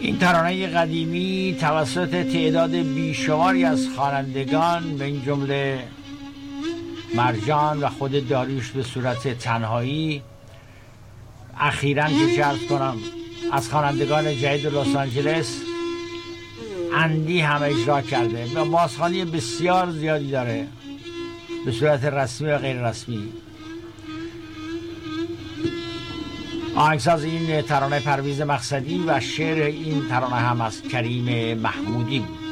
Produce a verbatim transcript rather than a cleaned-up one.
این ترانه قدیمی توسط تعداد بیشماری از خوانندگان به این جمله مرجان و خود داریوش به صورت تنهایی، اخیراً که جرد کنم از خوانندگان جدید لس آنجلس اندی هم اجرا کرده و بازخوانی بسیار زیادی داره به صورت رسمی و غیر رسمی. آهنگساز این ترانه پرویز مقصدی و شعر این ترانه هم از کریم محمودی بود.